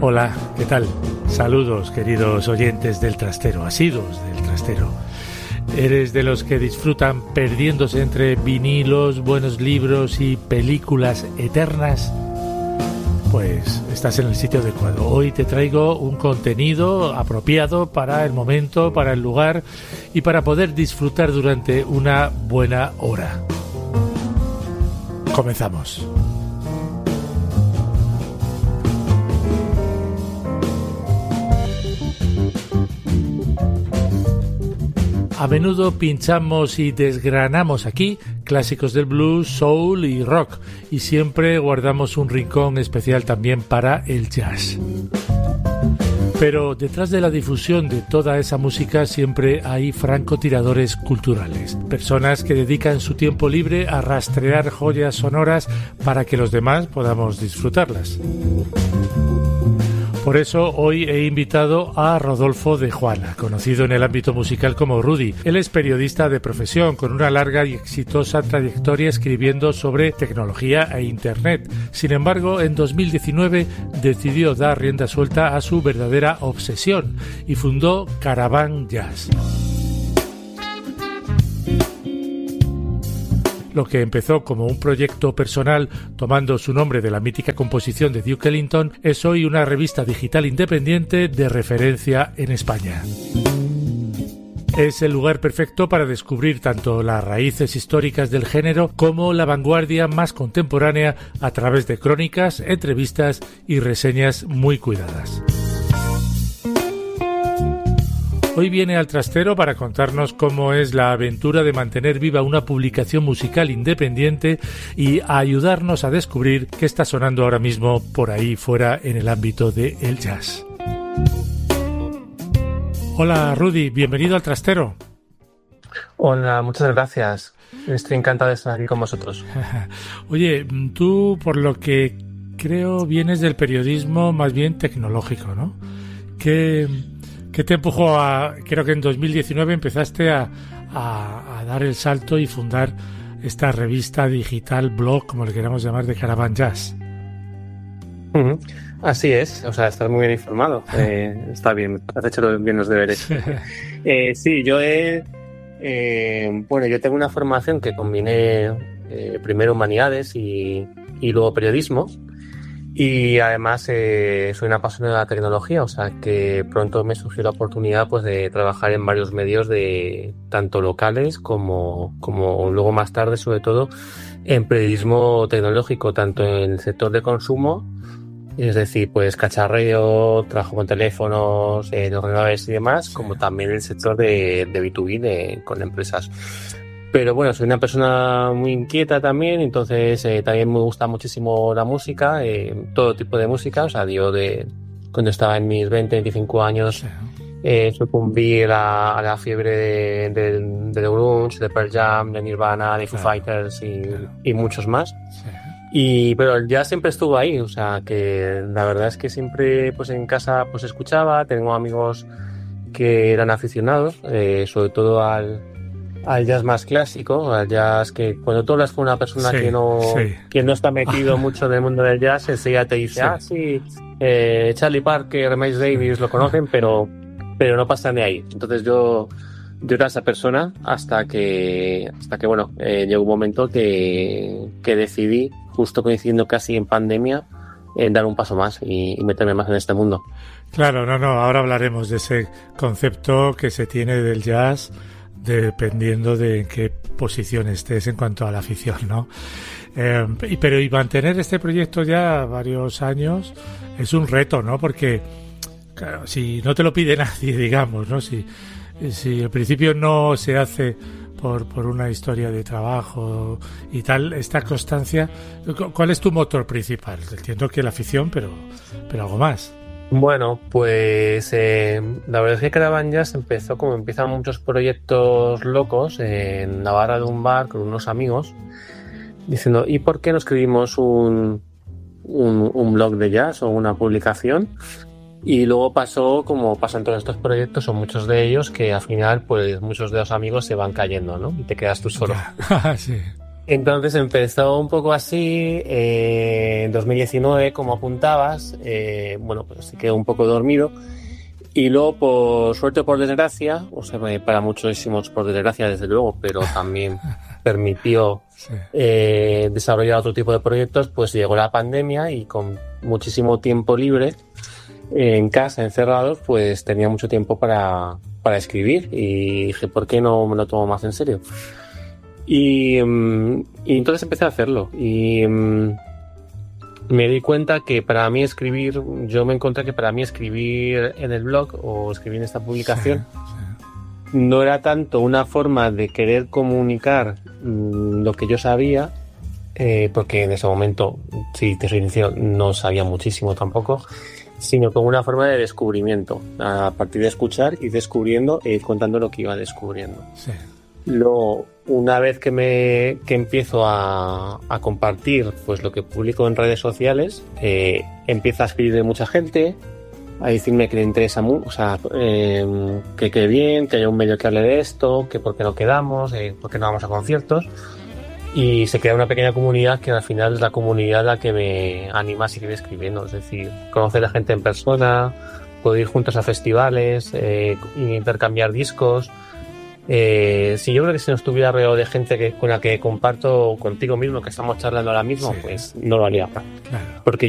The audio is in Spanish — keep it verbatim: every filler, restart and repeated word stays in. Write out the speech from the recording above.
Hola, ¿qué tal? Saludos, queridos oyentes del Trastero, asiduos del Trastero. ¿Eres de los que disfrutan perdiéndose entre vinilos, buenos libros y películas eternas? Pues estás en el sitio adecuado. Hoy te traigo un contenido apropiado para el momento, para el lugar y para poder disfrutar durante una buena hora. Comenzamos. A menudo pinchamos y desgranamos aquí clásicos del blues, soul y rock, y siempre guardamos un rincón especial también para el jazz. Pero detrás de la difusión de toda esa música siempre hay francotiradores culturales, personas que dedican su tiempo libre a rastrear joyas sonoras para que los demás podamos disfrutarlas. Por eso hoy he invitado a Rodolfo de Juana, conocido en el ámbito musical como Rudy. Él es periodista de profesión, con una larga y exitosa trayectoria escribiendo sobre tecnología e Internet. Sin embargo, en dos mil diecinueve decidió dar rienda suelta a su verdadera obsesión y fundó Caravan Jazz. Lo que empezó como un proyecto personal tomando su nombre de la mítica composición de Duke Ellington es hoy una revista digital independiente de referencia en España. Es el lugar perfecto para descubrir tanto las raíces históricas del género como la vanguardia más contemporánea a través de crónicas, entrevistas y reseñas muy cuidadas. Hoy viene al Trastero para contarnos cómo es la aventura de mantener viva una publicación musical independiente y a ayudarnos a descubrir qué está sonando ahora mismo por ahí fuera en el ámbito del jazz. Hola Rudy, bienvenido al Trastero. Hola, muchas gracias. Estoy encantado de estar aquí con vosotros. Oye, tú por lo que creo vienes del periodismo más bien tecnológico, ¿no? ¿Qué... ¿Qué te empujó a...? Creo que en dos mil diecinueve empezaste a, a, a dar el salto y fundar esta revista digital, blog, como le queramos llamar, de Caravan Jazz. Uh-huh. Así es, o sea, estás muy bien informado. Eh, está bien, has hecho bien los deberes. eh, sí, yo he... Eh, bueno, yo tengo una formación que combiné eh, primero humanidades y, y luego periodismo. Y además eh, soy una apasionada de la tecnología, o sea que pronto me surgió la oportunidad pues de trabajar en varios medios de tanto locales como, como luego más tarde sobre todo en periodismo tecnológico, tanto en el sector de consumo, es decir, pues cacharreo, trabajo con teléfonos, eh, ordenadores y demás, como también en el sector de, de B dos B, de, con empresas. Pero bueno, soy una persona muy inquieta también, entonces eh, también me gusta muchísimo la música, eh, todo tipo de música. O sea, yo de cuando estaba en mis veinte, veinticinco años eh, sucumbí a la, a la fiebre de, de, de The Grunge, de Pearl Jam, de Nirvana, de Foo Fighters y, y muchos más. Y pero el jazz siempre estuvo ahí, o sea que la verdad es que siempre pues en casa pues escuchaba, tengo amigos que eran aficionados, eh, sobre todo al al jazz más clásico, al jazz que cuando tú hablas con una persona sí, que no sí. que no está metido mucho en el mundo del jazz, enseguida te dice, sí. ah, sí, eh, Charlie Parker, Miles Davis lo conocen, pero pero no pasan de ahí. Entonces yo yo era esa persona hasta que hasta que bueno, eh, llegó un momento que, que decidí, justo coincidiendo casi en pandemia, en dar un paso más y, y meterme más en este mundo. Claro, no, no, ahora hablaremos de ese concepto que se tiene del jazz, dependiendo de en qué posición estés en cuanto a la afición, ¿no? Eh, y, pero y mantener este proyecto ya varios años es un reto, ¿no? Porque, claro, si no te lo pide nadie, digamos, ¿no? Si, si al principio no se hace por, por una historia de trabajo y tal, esta constancia, ¿cuál es tu motor principal? Entiendo que la afición, pero, pero algo más. Bueno, pues eh, la verdad es que Caravan Jazz empezó como empiezan muchos proyectos locos en la barra de un bar con unos amigos, diciendo, ¿y por qué no escribimos un, un, un blog de jazz o una publicación? Y luego pasó, como pasan todos estos proyectos, o muchos de ellos, que al final pues muchos de los amigos se van cayendo, ¿no? Y te quedas tú solo. Sí. Entonces empezó un poco así, eh, en dos mil diecinueve, como apuntabas, eh, bueno, pues se quedó un poco dormido. Y luego, por suerte o por desgracia, o sea, para muchísimos por desgracia, desde luego, pero también permitió Sí. eh, desarrollar otro tipo de proyectos, pues llegó la pandemia y con muchísimo tiempo libre, eh, en casa, encerrados, pues tenía mucho tiempo para, para escribir y dije, ¿por qué no me lo tomo más en serio? Y, um, y entonces empecé a hacerlo y um, me di cuenta que para mí escribir, yo me encontré que para mí escribir en el blog o escribir en esta publicación Sí, sí. no era tanto una forma de querer comunicar mmm, lo que yo sabía, eh, porque en ese momento, si te soy sincero, no sabía muchísimo tampoco, sino como una forma de descubrimiento, a partir de escuchar y descubriendo e ir contando lo que iba descubriendo. Sí. Luego, una vez que me que empiezo a, a compartir pues lo que publico en redes sociales, eh, empieza a escribir mucha gente, a decirme que le interesa mucho, o sea, eh, que quede bien, que haya un medio que hable de esto, que por qué no quedamos, eh, por qué no vamos a conciertos. Y se crea una pequeña comunidad que al final es la comunidad la que me anima a seguir escribiendo. Es decir, conocer a gente en persona, poder ir juntos a festivales, eh, intercambiar discos. Eh, si yo creo que si no estuviera alrededor de gente que, con la que comparto contigo mismo, que estamos charlando ahora mismo, Sí. pues no lo haría. Claro. Porque